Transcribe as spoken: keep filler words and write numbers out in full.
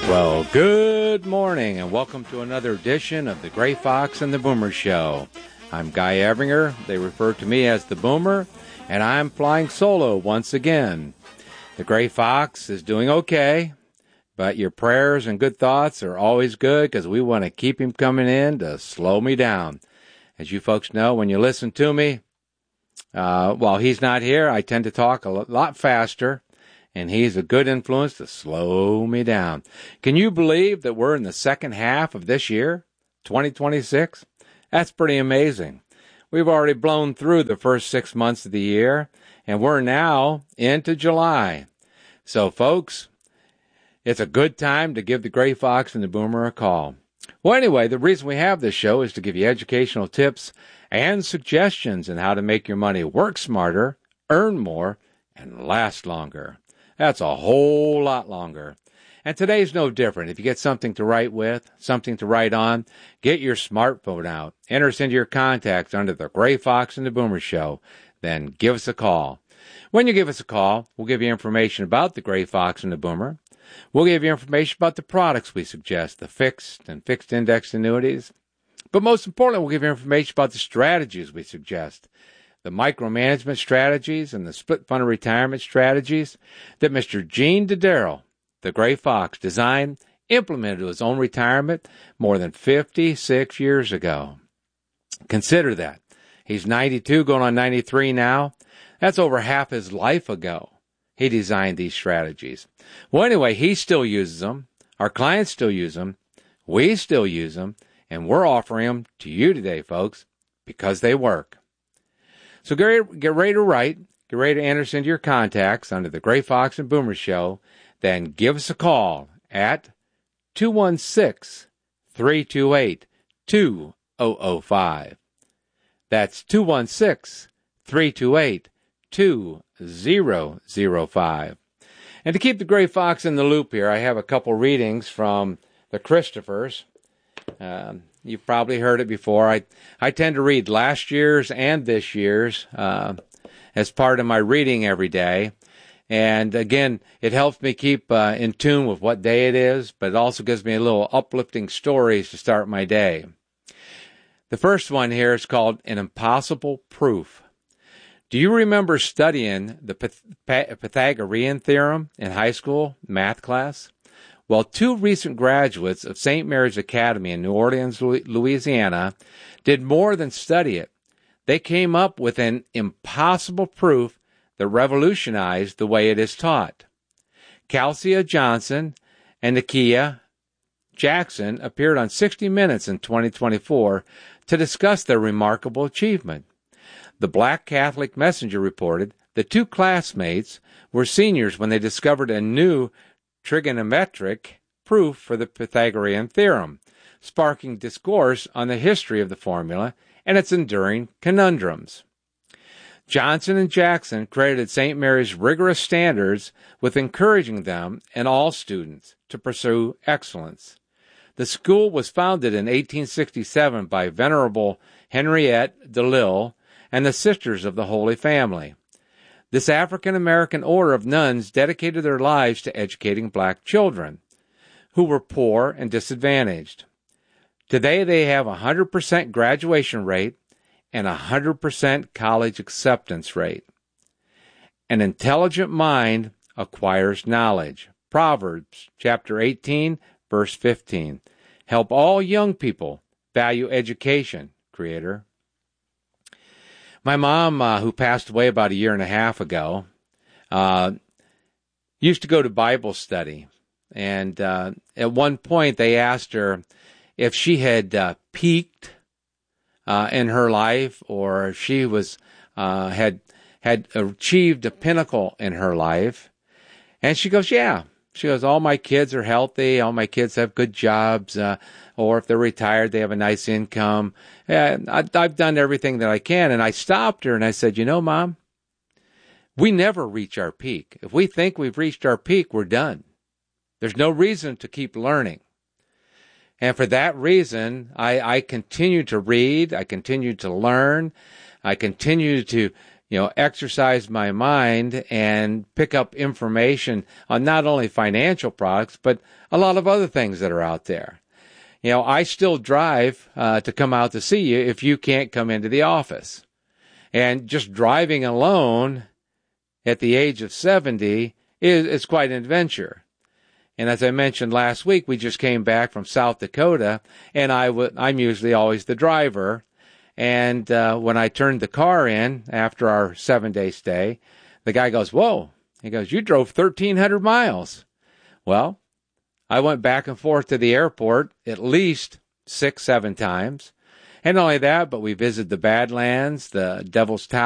Well, good morning, and welcome to another edition of the Gray Fox and the Boomer Show. I'm Guy Evinger. They refer to me as the Boomer, and I'm flying solo once again. The Gray Fox is doing okay, but your prayers and good thoughts are always good because we want to keep him coming in to slow me down. As you folks know, when you listen to me, uh, while he's not here, I tend to talk a lot faster. And he's a good influence to slow me down. Can you believe that we're in the second half of this year, twenty twenty-six? That's pretty amazing. We've already blown through the first six months of the year, and we're now into July. So, folks, it's a good time to give the Gray Fox and the Boomer a call. Well, anyway, the reason we have this show is to give you educational tips and suggestions on how to make your money work smarter, earn more, and last longer. That's a whole lot longer. And today's no different. If you get something to write with, something to write on, get your smartphone out. Enter us into your contacts under the Gray Fox and the Boomer Show. Then give us a call. When you give us a call, we'll give you information about the Gray Fox and the Boomer. We'll give you information about the products we suggest, the fixed and fixed index annuities. But most importantly, we'll give you information about the strategies we suggest. The micromanagement strategies and the split fund retirement strategies that Mister Gene Dodaro, the Gray Fox, designed, implemented to his own retirement more than fifty-six years ago. Consider that. He's ninety-two, going on ninety-three now. That's over half his life ago. He designed these strategies. Well, anyway, he still uses them. Our clients still use them. We still use them. And we're offering them to you today, folks, because they work. So get ready, get ready to write, get ready to enter us into your contacts under the Gray Fox and Boomer Show. Then give us a call at two one six, three two eight, two zero zero five. That's two one six, three two eight, two zero zero five. And to keep the Gray Fox in the loop here, I have a couple readings from the Christophers. Um, You've probably heard it before. I, I tend to read last year's and this year's uh, as part of my reading every day. And again, it helps me keep uh, in tune with what day it is, but it also gives me a little uplifting stories to start my day. The first one here is called An Impossible Proof. Do you remember studying the Pythagorean theorem in high school math class? Well, two recent graduates of Saint Mary's Academy in New Orleans, Louisiana, did more than study it. They came up with an impossible proof that revolutionized the way it is taught. Calcia Johnson and Nakia Jackson appeared on sixty minutes in twenty twenty-four to discuss their remarkable achievement. The Black Catholic Messenger reported that two classmates were seniors when they discovered a new trigonometric proof for the Pythagorean theorem, sparking discourse on the history of the formula and its enduring conundrums. Johnson and Jackson credited Saint Mary's rigorous standards with encouraging them and all students to pursue excellence. The school was founded in eighteen sixty-seven by Venerable Henriette de Lille and the Sisters of the Holy Family. This African-American order of nuns dedicated their lives to educating black children who were poor and disadvantaged. Today they have a one hundred percent graduation rate and a one hundred percent college acceptance rate. An intelligent mind acquires knowledge. Proverbs chapter eighteen, verse fifteen. Help all young people value education, Creator. My mom, uh, who passed away about a year and a half ago, uh, used to go to Bible study. And uh, at one point they asked her if she had uh, peaked uh, in her life, or if she was uh, had had achieved a pinnacle in her life. And she goes, yeah. She goes, all my kids are healthy. All my kids have good jobs. Uh, or if they're retired, they have a nice income. Yeah, I, I've done everything that I can. And I stopped her and I said, you know, Mom, we never reach our peak. If we think we've reached our peak, we're done. There's no reason to keep learning. And for that reason, I, I continue to read. I continue to learn. I continue to you know, exercise my mind and pick up information on not only financial products, but a lot of other things that are out there. You know, I still drive uh, to come out to see you if you can't come into the office. And just driving alone at the age of seventy is, is quite an adventure. And as I mentioned last week, we just came back from South Dakota, and I w- I'm usually always the driver. And uh, when I turned the car in after our seven-day stay, the guy goes, "Whoa." He goes, "You drove thirteen hundred miles. Well, I went back and forth to the airport at least six, seven times. And not only that, but we visited the Badlands, the Devil's Tower,